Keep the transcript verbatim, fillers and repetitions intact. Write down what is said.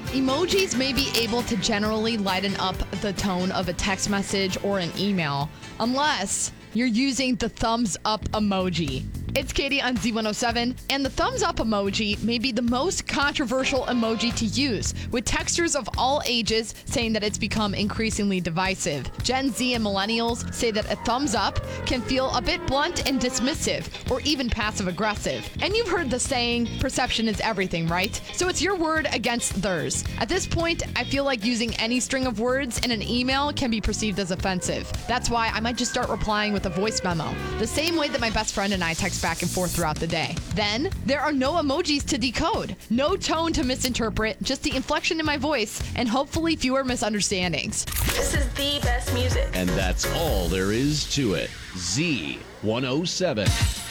Emojis may be able to generally lighten up the tone of a text message or an email, unless you're using the thumbs up emoji. It's Katie on Z one oh seven, and the thumbs up emoji may be the most controversial emoji to use, with texters of all ages saying that it's become increasingly divisive. Gen Z and millennials say that a thumbs up can feel a bit blunt and dismissive, or even passive-aggressive. And you've heard the saying, perception is everything, right? So it's your word against theirs. At this point, I feel like using any string of words in an email can be perceived as offensive. That's why I might just start replying with a voice memo, the same way that my best friend and I text back and forth throughout the day. Then, there are no emojis to decode, no tone to misinterpret, just the inflection in my voice, and hopefully fewer misunderstandings. This is the best music. And that's all there is to it. Z one oh seven.